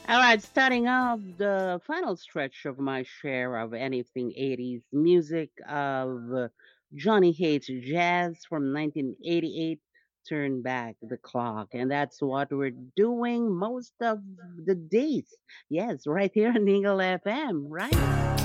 All right, starting off the final stretch of my share of anything 80s music of Johnny Hates Jazz from 1988. Turn back the clock. And that's what we're doing most of the days. Yes, right here on Eagle FM, right?